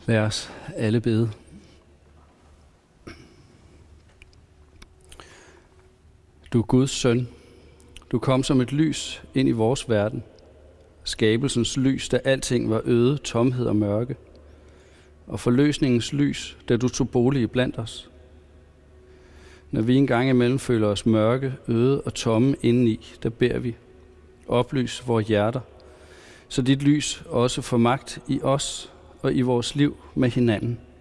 Lad os alle bede. Du er Guds søn. Du kom som et lys ind i vores verden. Skabelsens lys, da alting var øde, tomhed og mørke. Og forløsningens lys, da du tog bolig blandt os. Når vi engang imellem føler os mørke, øde og tomme indeni, der beder vi. Oplys vores hjerter, så dit lys også får magt i os og i vores liv med hinanden.